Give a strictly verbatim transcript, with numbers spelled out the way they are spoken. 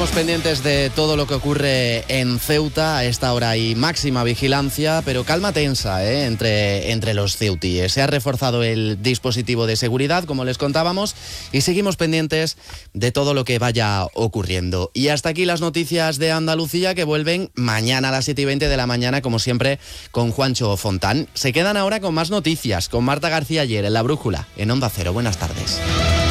seguimos pendientes de todo lo que ocurre en Ceuta. A esta hora hay máxima vigilancia, pero calma tensa ¿eh? entre, entre los ceutíes. Se ha reforzado el dispositivo de seguridad, como les contábamos, y seguimos pendientes de todo lo que vaya ocurriendo. Y hasta aquí las noticias de Andalucía, que vuelven mañana a las siete y veinte de la mañana, como siempre, con Juancho Fontán. Se quedan ahora con más noticias, con Marta García Ayer en La Brújula, en Onda Cero. Buenas tardes.